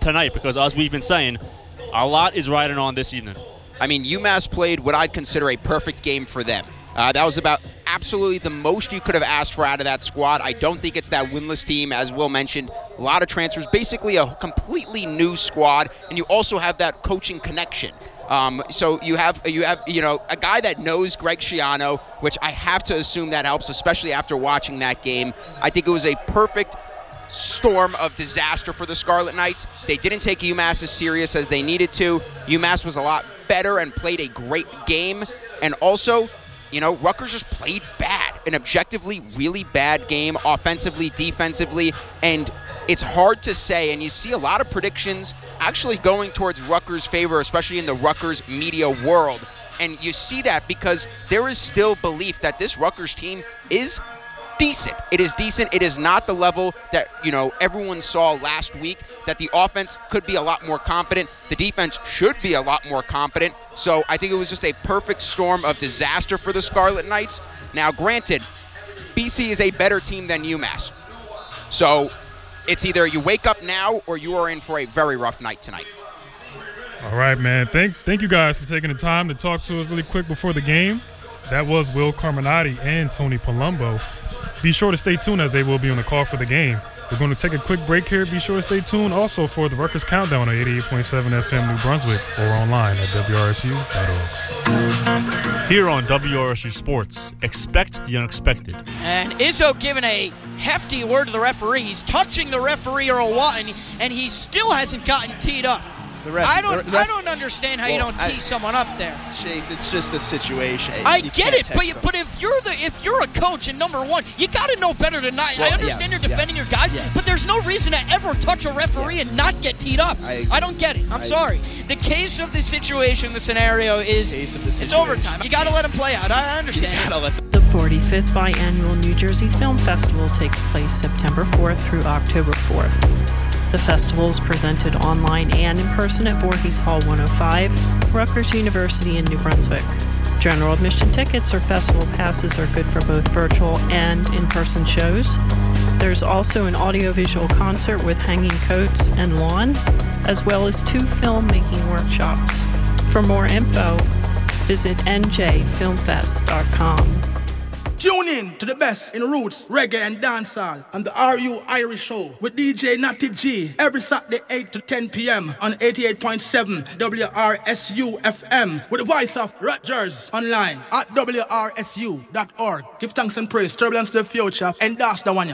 tonight, because as we've been saying, a lot is riding on this evening. I mean, UMass played what I'd consider a perfect game for them. That was about absolutely the most you could have asked for out of that squad. I don't think it's that winless team, as Will mentioned. A lot of transfers, basically a completely new squad, and you also have that coaching connection. So you have a guy that knows Greg Schiano, which I have to assume that helps, especially after watching that game. I think it was a perfect storm of disaster for the Scarlet Knights. They didn't take UMass as serious as they needed to. UMass was a lot better and played a great game. And also, Rutgers just played bad, an objectively really bad game, offensively, defensively, and it's hard to say, and you see a lot of predictions actually going towards Rutgers' favor, especially in the Rutgers media world. And you see that because there is still belief that this Rutgers team is decent. It is decent. It is not the level that, everyone saw last week, that the offense could be a lot more competent. The defense should be a lot more competent. So I think it was just a perfect storm of disaster for the Scarlet Knights. Now, granted, BC is a better team than UMass. So it's either you wake up now or you are in for a very rough night tonight. All right, man. Thank you guys for taking the time to talk to us really quick before the game. That was Will Carminati and Tony Palumbo. Be sure to stay tuned as they will be on the call for the game. We're going to take a quick break here. Be sure to stay tuned also for the Rutgers Countdown on 88.7 FM New Brunswick or online at WRSU.org. Here on WRSU Sports, expect the unexpected. And Izzo giving a hefty word to the referee. He's touching the referee, Earl Watton, and he still hasn't gotten teed up. I don't understand how you don't tee someone up there. Chase, it's just the situation. I get it, but if you're a coach and number one, you got to know better than that. I understand you're defending your guys, but there's no reason to ever touch a referee and not get teed up. I don't get it. I'm sorry. The case of the situation, the scenario is it's overtime. You got to let him play out. I understand. The 45th Biannual New Jersey Film Festival takes place September 4th through October 4th. The festival is presented online and in person at Voorhees Hall 105, Rutgers University in New Brunswick. General admission tickets or festival passes are good for both virtual and in-person shows. There's also an audiovisual concert with hanging coats and lawns, as well as 2 filmmaking workshops. For more info, visit njfilmfest.com. Tune in to the best in roots, reggae, and dancehall on the RU Irish Show with DJ Natty G every Saturday 8 to 10 p.m. on 88.7 WRSU FM with the voice of Rutgers online at WRSU.org. Give thanks and praise, turbulence to the future, and that's the one.